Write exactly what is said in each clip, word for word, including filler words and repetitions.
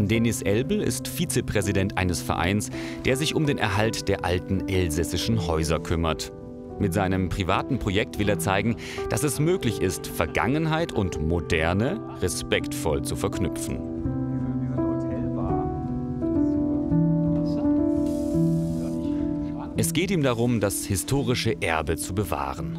Denis Elbel ist Vizepräsident eines Vereins, der sich um den Erhalt der alten elsässischen Häuser kümmert. Mit seinem privaten Projekt will er zeigen, dass es möglich ist, Vergangenheit und Moderne respektvoll zu verknüpfen. Es geht ihm darum, das historische Erbe zu bewahren.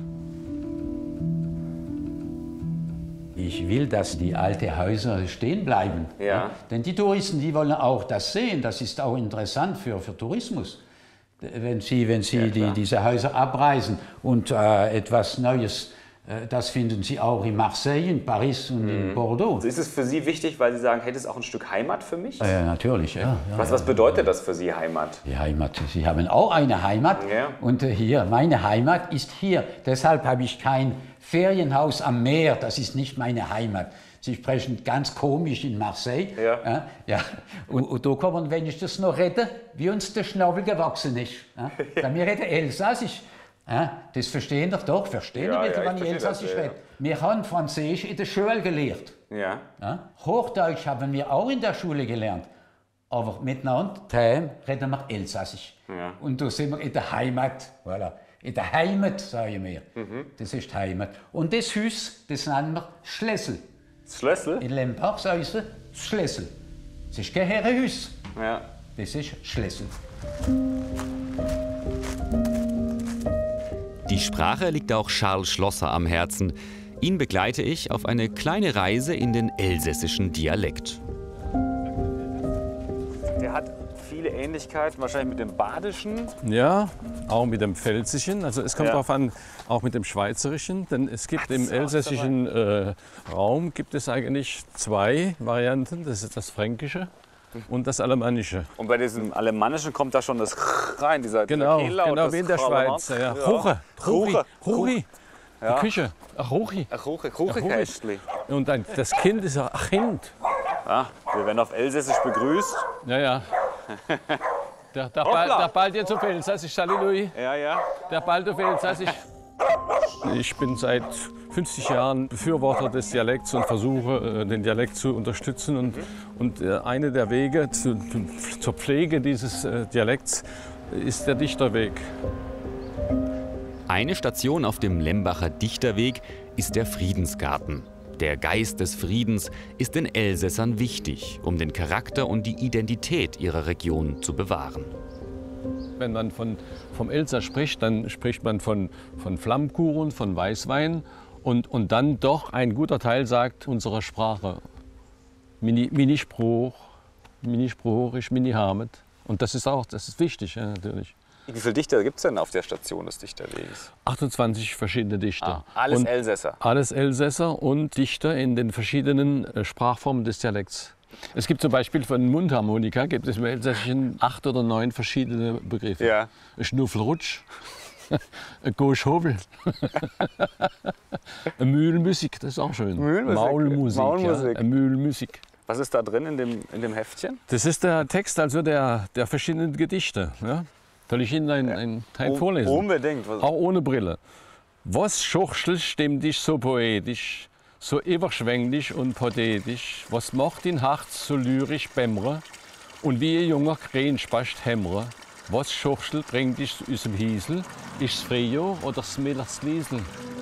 Ich will, dass die alten Häuser stehen bleiben. Ja. Ja? Denn die Touristen, die wollen auch das sehen. Das ist auch interessant für, für Tourismus. Wenn Sie, wenn Sie Ja, die, diese Häuser abreißen und äh, etwas Neues, äh, das finden Sie auch in Marseille, in Paris und mhm. in Bordeaux. Also ist es für Sie wichtig, weil Sie sagen, hey, das ist auch ein Stück Heimat für mich? Ja, natürlich. Ja, ja, was, was bedeutet das für Sie, Heimat? Die Heimat, Sie haben auch eine Heimat. Ja. Und äh, hier, meine Heimat ist hier. Deshalb habe ich kein Ferienhaus am Meer. Das ist nicht meine Heimat. Sie sprechen ganz komisch in Marseille. Ja. Ja, ja. Und, und da kann man wenigstens noch reden, wie uns der Schnabel gewachsen ist. Ja. Ja. Wir reden Elsassisch. Ja. Das verstehen doch doch, verstehen ja, wir, ja, wenn ich Elsassisch das, ja. rede. Wir haben Französisch in der Schule gelernt. Ja. Ja. Hochdeutsch haben wir auch in der Schule gelernt. Aber miteinander reden wir Elsassisch. Ja. Und da sind wir in der Heimat. Voilà. In der Heimat, sagen wir. Mhm. Das ist Heimat. Und das Haus, das nennen wir Schlüssel. Schlüssel? In Lempach sagen sie Schlüssel. Das ist kein Herrenhaus. Ja. Das ist Schlüssel. Die Sprache liegt auch Charles Schlosser am Herzen. Ihn begleite ich auf eine kleine Reise in den elsässischen Dialekt. Der hat viele Ähnlichkeiten, wahrscheinlich mit dem Badischen. Ja, auch mit dem Pfälzischen. Also es kommt Ja. darauf an, auch mit dem Schweizerischen. Denn es gibt Ach, im so, elsässischen äh, Raum gibt es eigentlich zwei Varianten. Das ist das Fränkische und das Alemannische. Und bei diesem Alemannischen kommt da schon das rein, dieser Genau, Tequila und genau das wie in der Schweiz. Ja. Ja. Ruche, Ruchi, Ruche. Ruchi. Ja. Die Küche. Ach, Ruchi. Ach, Ruche, Ach, Ruche-Kästli. Und dann, das Kind ist ein Kind. Ja, wir werden auf Elsässisch begrüßt. Ja, ja. Der, der, Ball, der Ball jetzt auf Elsassisch, Salilui. Ja, ja. Der Ball auf Elsassisch. Ich bin seit fünfzig Jahren Befürworter des Dialekts und versuche, den Dialekt zu unterstützen. Und, und einer der Wege zu, zur Pflege dieses Dialekts ist der Dichterweg. Eine Station auf dem Lembacher Dichterweg ist der Friedensgarten. Der Geist des Friedens ist den Elsässern wichtig, um den Charakter und die Identität ihrer Region zu bewahren. Wenn man von, vom Elsass spricht, dann spricht man von, von Flammkuchen, von Weißwein und, und dann doch ein guter Teil sagt unserer Sprache. Mini, Minispruch, Minispruch ist Mini-Hamet. Und das ist auch, das ist wichtig, ja, natürlich. Wie viele Dichter gibt es denn auf der Station des Dichterweges? achtundzwanzig verschiedene Dichter. Ah, alles und Elsässer? Alles Elsässer und Dichter in den verschiedenen äh, Sprachformen des Dialekts. Es gibt zum Beispiel von Mundharmonika, gibt es im Elsässischen acht oder neun verschiedene Begriffe. Ja. Ein Schnuffelrutsch, ein Goschhobel, eine Mühlmusik, das ist auch schön. Mühlmusik. Maulmusik, Maulmusik. Ja, eine Mühlmusik. Was ist da drin in dem, in dem Heftchen? Das ist der Text also der, der verschiedenen Gedichte. Ja? Soll ich Ihnen einen, einen Teil Um- vorlesen? Unbedingt. Was- Auch ohne Brille. Was Schurchtel stimmt dich so poetisch, so überschwänglich und pathetisch? Was macht dein Herz so lyrisch bämmere und wie ein junger Krähenspast hämmere? Was Schurchtel bringt dich aus dem Hiesel? Ist's Frio oder das Millers Liesel?